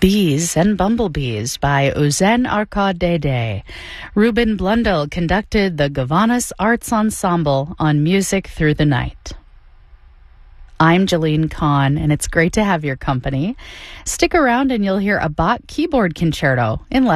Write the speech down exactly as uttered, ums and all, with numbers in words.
Bees and Bumblebees by Ozen Arkadede. Ruben Blundell conducted the Gavanas Arts Ensemble on Music Through the Night. I'm Jalene Kahn, and it's great to have your company. Stick around and you'll hear a Bach keyboard concerto in less